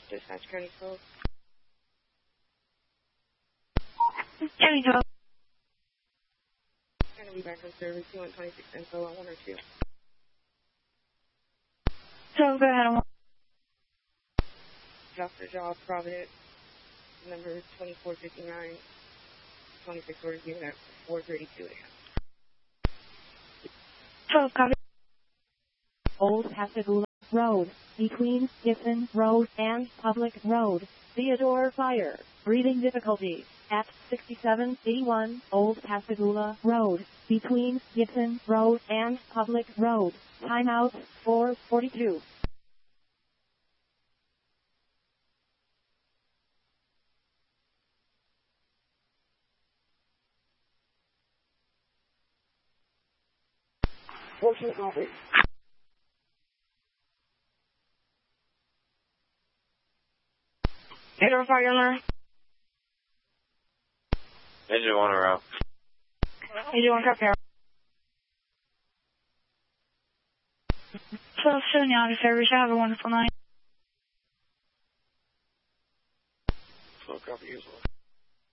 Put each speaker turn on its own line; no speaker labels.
Dispatch County 12.
County 12.
Going to be back on service. You want 26 info on 1 or 2?
So go ahead on 1.
Dr. Jaw, Providence, number 2459, 26 orders given at 4:32 a.m.
12 copy.
Old Pascagoula Road, between Gibson Road and Public Road. Theodore Fire, breathing difficulties, at 6781 Old Pascagoula Road, between Gibson Road and Public Road. Timeout, 4:42.
Theodore Fire Gunner.
Engine 1 around.
Engine 1 copy. 1270 officer, we shall have a wonderful night.
12 copy, usual.